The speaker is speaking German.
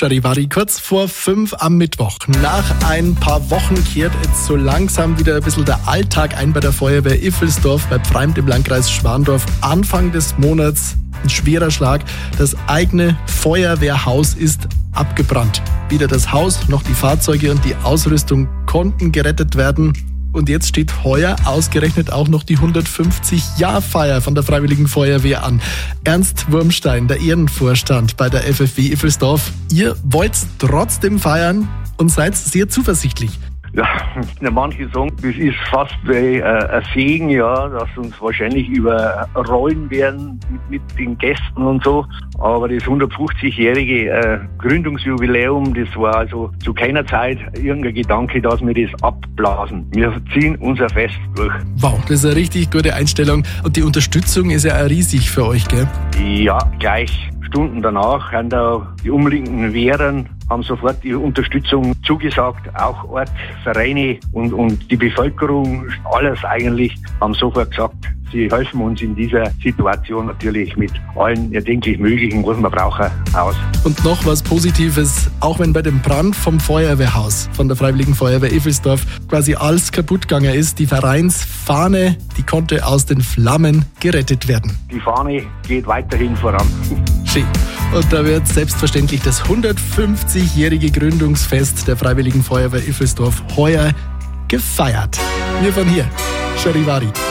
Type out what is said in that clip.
Charivari, kurz vor 5 am Mittwoch. Nach ein paar Wochen kehrt jetzt so langsam wieder ein bisschen der Alltag ein bei der Feuerwehr Iffelsdorf bei Pfreimd im Landkreis Schwandorf. Anfang des Monats ein schwerer Schlag. Das eigene Feuerwehrhaus ist abgebrannt. Weder das Haus noch die Fahrzeuge und die Ausrüstung konnten gerettet werden. Und jetzt steht heuer ausgerechnet auch noch die 150-Jahr-Feier von der Freiwilligen Feuerwehr an. Ernst Wurmstein, der Ehrenvorstand bei der FFW Iffelsdorf. Ihr wollt trotzdem feiern und seid sehr zuversichtlich. Ja, manche sagen, das ist fast wie ein Segen, ja, dass uns wahrscheinlich überrollen werden mit den Gästen und so. Aber das 150-jährige Gründungsjubiläum, das war also zu keiner Zeit irgendein Gedanke, dass wir das abblasen. Wir ziehen unser Fest durch. Wow, das ist eine richtig gute Einstellung. Und die Unterstützung ist ja auch riesig für euch, gell? Ja, gleich Stunden danach haben da die umliegenden Wehren haben sofort die Unterstützung zugesagt, auch Ort, Vereine und die Bevölkerung, alles eigentlich, haben sofort gesagt, sie helfen uns in dieser Situation natürlich mit allen erdenklich Möglichen, was wir brauchen, aus. Und noch was Positives, auch wenn bei dem Brand vom Feuerwehrhaus von der Freiwilligen Feuerwehr Iffelsdorf quasi alles kaputt gegangen ist, die Vereinsfahne, die konnte aus den Flammen gerettet werden. Die Fahne geht weiterhin voran. Schön. Und da wird selbstverständlich das 150-jährige Gründungsfest der Freiwilligen Feuerwehr Iffelsdorf heuer gefeiert. Wir von hier, Charivari.